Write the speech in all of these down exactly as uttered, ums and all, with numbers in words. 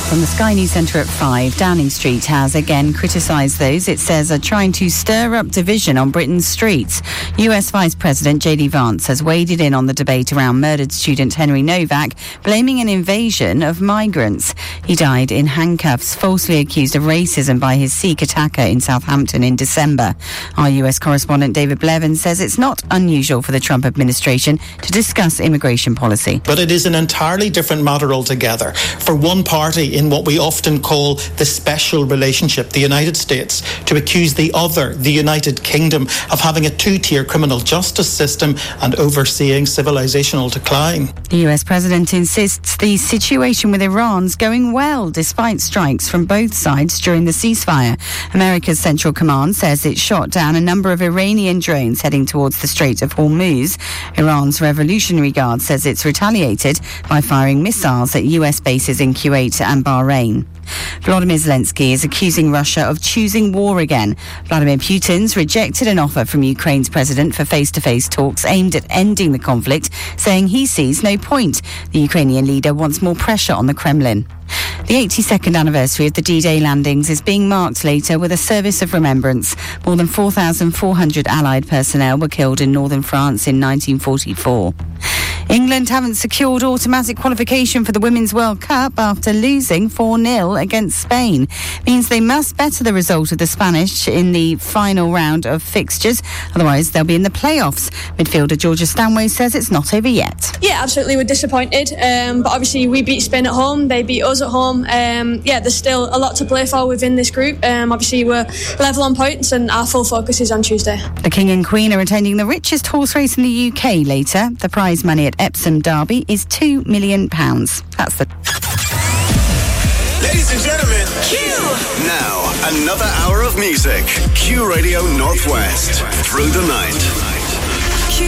From the Sky News Centre at five, Downing Street has again criticised those it says are trying to stir up division on Britain's streets. U S Vice President J D Vance has waded in on the debate around murdered student Henry Novak, blaming an invasion of migrants. He died in handcuffs, falsely accused of racism by his Sikh attacker in Southampton in December. Our U S correspondent David Blevins says it's not unusual for the Trump administration to discuss immigration policy. But it is an entirely different matter altogether. For one party in what we often call the special relationship, the United States, to accuse the other, the United Kingdom, of having a two-tier criminal justice system and overseeing civilizational decline. The U S president insists the situation with Iran's going well despite strikes from both sides during the ceasefire. America's Central Command says it shot down a number of Iranian drones heading towards the Strait of Hormuz. Iran's Revolutionary Guard says it's retaliated by firing missiles at U S bases in Kuwait and Bahrain. Volodymyr Zelensky is accusing Russia of choosing war again. Vladimir Putin's rejected an offer from Ukraine's president for face-to-face talks aimed at ending the conflict, saying he sees no point. The Ukrainian leader wants more pressure on the Kremlin. The eighty-second anniversary of the D-Day landings is being marked later with a service of remembrance. More than four thousand four hundred Allied personnel were killed in northern France in nineteen forty-four. England haven't secured automatic qualification for the Women's World Cup after losing four nil against Spain. Means they must better the result of the Spanish in the final round of fixtures. Otherwise, they'll be in the playoffs. Midfielder Georgia Stanway says it's not over yet. Yeah, absolutely. We're disappointed. Um, but obviously, we beat Spain at home. They beat us at home. Um, yeah, there's still a lot to play for within this group. Um, obviously, we're level on points and our full focus is on Tuesday. The King and Queen are attending the richest horse race in the U K later. The prize money at Epsom Derby is two million pounds. That's the... Ladies and gentlemen, Q! Now, another hour of music. Q Radio Northwest. Through the night. Q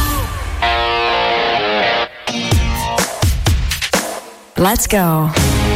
Radio. Let's go.